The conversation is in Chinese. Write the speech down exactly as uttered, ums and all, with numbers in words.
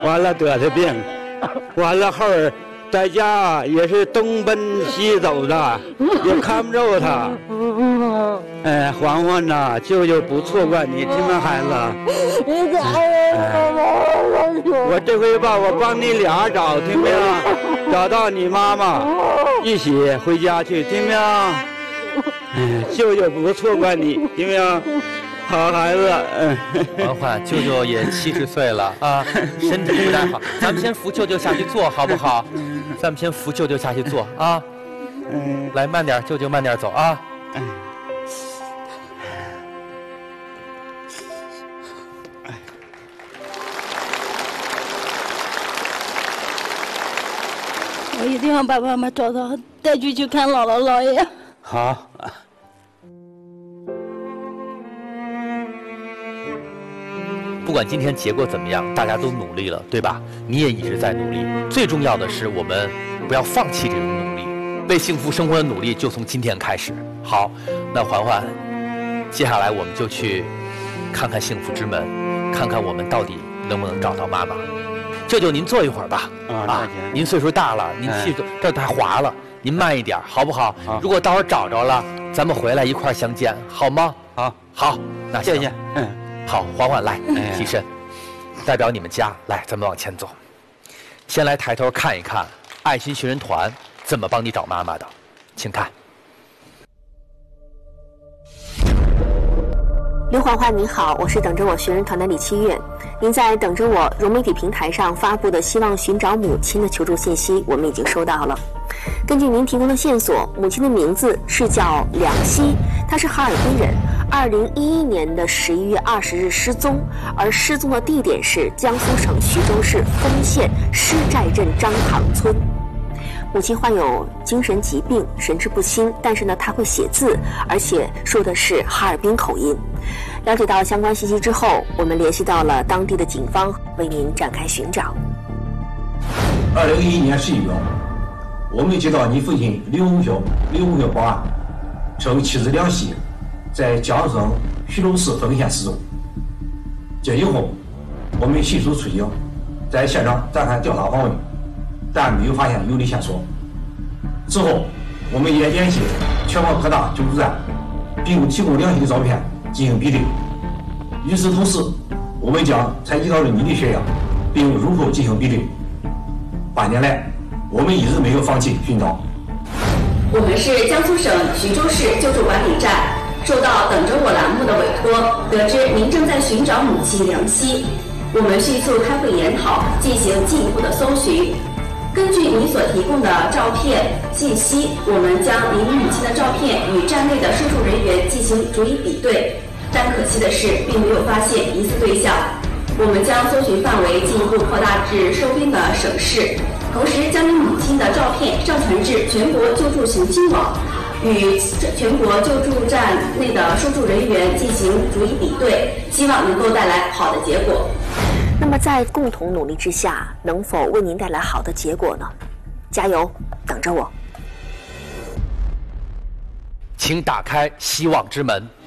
完了得的病，完了后儿在家也是东奔西走的，也看不着他。哎，欢欢呐，舅舅不错怪你，听没孩子？你咋了？我这回吧，我帮你俩找，听没有？找到你妈妈，一起回家去，听没有？哎，舅舅不错怪你，听没有？好孩子，嗯， 欢欢，舅舅也七十岁了啊，身体不太好，咱们先扶舅舅下去坐，好不好？咱们先扶舅舅下去坐啊。嗯，来慢点，舅舅慢点走啊。嗯。 我一定要把妈妈找到，带去去看姥姥姥爷。 好。 不管今天结果怎么样，大家都努力了，对吧？你也一直在努力。最重要的是，我们不要放弃这种努力，为幸福生活的努力就从今天开始。好，那环环，接下来我们就去看看幸福之门，看看我们到底能不能找到妈妈。舅舅，您坐一会儿吧。 啊， 啊您岁数大了，您去这儿太滑了，您慢一点，好不好？ 好。 如果到时候找着了，咱们回来一块儿相见，好吗？ 好， 好，那谢谢。嗯。 好，缓缓来，提身，代表你们家来，咱们往前走。先来抬头看一看，爱心寻人团怎么帮你找妈妈的，请看。 刘环环，你好，我是等着我寻人团的李七月。您在等着我融媒体平台上发布的希望寻找母亲的求助信息，我们已经收到了。根据您提供的线索，母亲的名字是叫梁希，她是哈尔滨人。二零一一年的十一月二十日失踪，而失踪的地点是江苏省徐州市丰县施寨镇张塘村。母亲患有精神疾病，神志不清，但是呢，她会写字，而且说的是哈尔滨口音。了解到相关信息之后，我们联系到了当地的警方，为您展开寻找。 二零一一年十一月，我们接到你父亲刘永彪刘永彪报案，称妻子梁希在江苏省徐州市丰县失踪。接警后，我们迅速出警，在现场展开调查访问，但没有发现有力线索。之后，我们也联系全国各大救助站，并提供梁希的照片进行比对。与此同时，我们将采集到的你的血样，并入口进行比对。八年来，我们一直没有放弃寻找。 我们是江苏省徐州市救助管理站，受到等着我栏目的委托，得知您正在寻找母亲梁希，我们迅速开会研讨，进行进一步的搜寻。根据您所提供的照片信息，我们将您母亲的照片与站内的收助人员进行逐一比对，但可惜的是，并没有发现疑似对象。我们将搜寻范围进一步扩大至周边的省市，同时将您母亲的照片上传至全国救助行星网，与全国救助站内的收助人员进行逐一比对，希望能够带来好的结果。 那么在共同努力之下，能否为您带来好的结果呢？加油，等着我。 请打开希望之门。